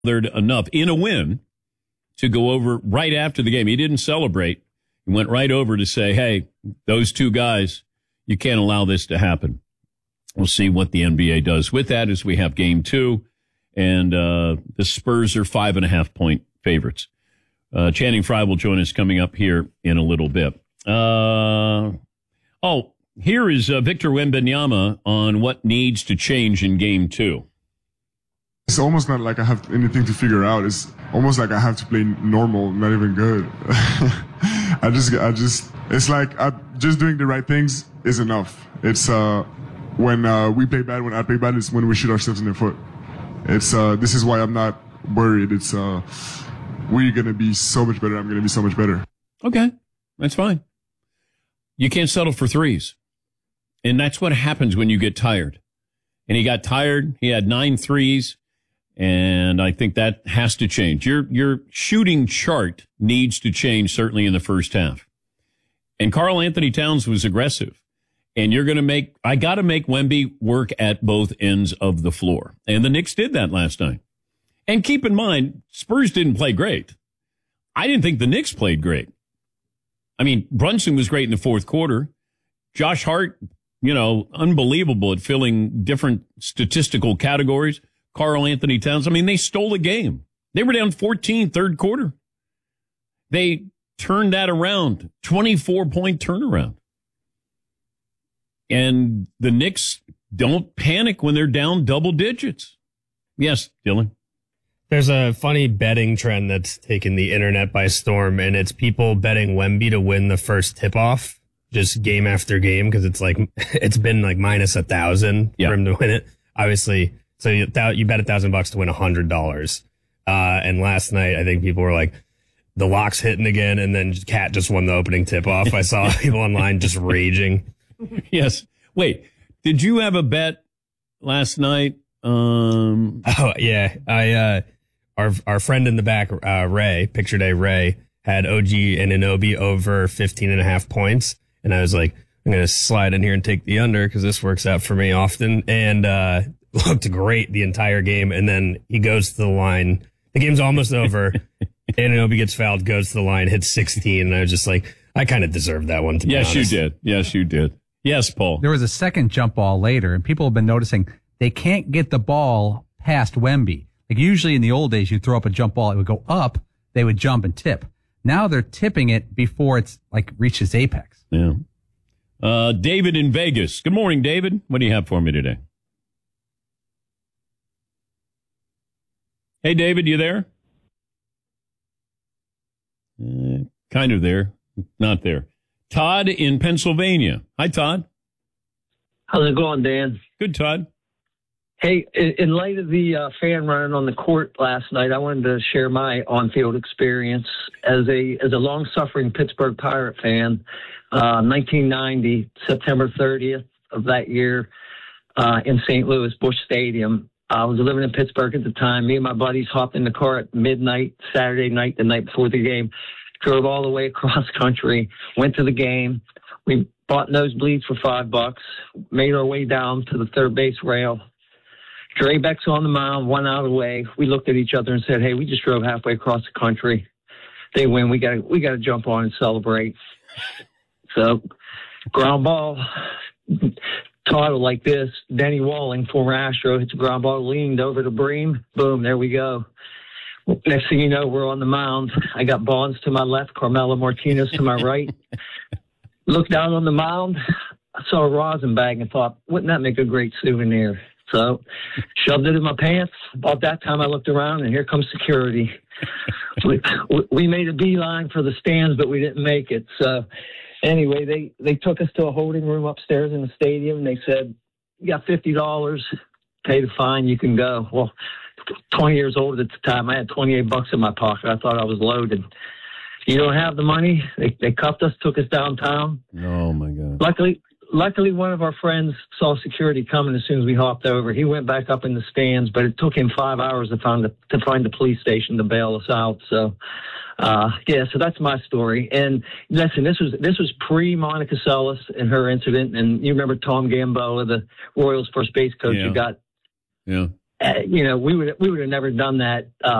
bothered enough in a win to go over right after the game. He didn't celebrate. He went right over to say, hey, those two guys, you can't allow this to happen. We'll see what the NBA does with that as we have game 2. And the Spurs are 5.5-point favorites. Channing Frye will join us coming up here in a little bit. Here is Victor Wembanyama on what needs to change in game 2. It's almost not like I have anything to figure out. It's almost like I have to play normal, not even good. It's like just doing the right things is enough. It's when we play bad, when I play bad, it's when we shoot ourselves in the foot. It's this is why I'm not worried. It's we're gonna be so much better. I'm gonna be so much better. Okay, that's fine. You can't settle for threes, and that's what happens when you get tired. And he got tired. He had 9 threes. And I think that has to change. Your shooting chart needs to change, certainly in the first half. And Karl Anthony Towns was aggressive. And I got to make Wemby work at both ends of the floor. And the Knicks did that last night. And keep in mind, Spurs didn't play great. I didn't think the Knicks played great. I mean, Brunson was great in the fourth quarter. Josh Hart, unbelievable at filling different statistical categories. Karl Anthony Towns, they stole a game. They were down 14 third quarter. They turned that around, 24-point turnaround. And the Knicks don't panic when they're down double digits. Yes, Dylan. There's a funny betting trend that's taken the internet by storm, and it's people betting Wemby to win the first tip-off, just game after game, because it's been like minus 1,000 for him to win it. Obviously, so you bet $1,000 to win $100. And last night, I think people were like, the lock's hitting again, and then Cat just won the opening tip-off. I saw people online just raging. Yes. Wait, did you have a bet last night? Oh, yeah. Our friend in the back, Ray, Picture Day Ray, had OG and Anunoby over 15.5 points. And I was like, I'm going to slide in here and take the under because this works out for me often. And looked great the entire game. And then he goes to the line. The game's almost over. Anunoby gets fouled, goes to the line, hits 16. And I was just like, I kind of deserved that one, to be honest. You did. Yes, you did. Yes, Paul. There was a second jump ball later, and people have been noticing they can't get the ball past Wemby. Like usually in the old days, you throw up a jump ball, it would go up, they would jump and tip. Now they're tipping it before it's like reaches apex. Yeah. David in Vegas. Good morning, David. What do you have for me today? Hey, David, you there? Kind of there. Not there. Todd in Pennsylvania. Hi, Todd. How's it going, Dan? Good, Todd. Hey, in light of the fan running on the court last night, I wanted to share my on-field experience as a long-suffering Pittsburgh Pirate fan. 1990, September 30th of that year, in St. Louis, Busch Stadium. I was living in Pittsburgh at the time. Me and my buddies hopped in the car at midnight, Saturday night, the night before the game, drove all the way across country, went to the game. We bought nosebleeds for $5, made our way down to the third base rail. Drabek's on the mound, 1 out of the way. We looked at each other and said, hey, we just drove halfway across the country. They win. We got to jump on and celebrate. So, ground ball, title like this. Denny Walling, former Astro, hits a ground ball, leaned over to Bream. Boom, there we go. Next thing you know, we're on the mound. I got Bonds to my left, Carmelo Martinez to my right. Looked down on the mound. I saw a rosin bag and thought, wouldn't that make a great souvenir? So shoved it in my pants. About that time, I looked around, and here comes security. We made a beeline for the stands, but we didn't make it. So anyway, they took us to a holding room upstairs in the stadium. They said, you got $50, pay the fine, you can go. Well, 20 years old at the time, I had $28 in my pocket. I thought I was loaded. You don't have the money. They cuffed us, took us downtown. Oh, my God. Luckily, one of our friends saw security coming as soon as we hopped over. He went back up in the stands, but it took him 5 hours to find the police station to bail us out. So, so that's my story. And listen, this was pre-Monica Seles and her incident. And you remember Tom Gamboa, the Royals first base coach who got we would have never done that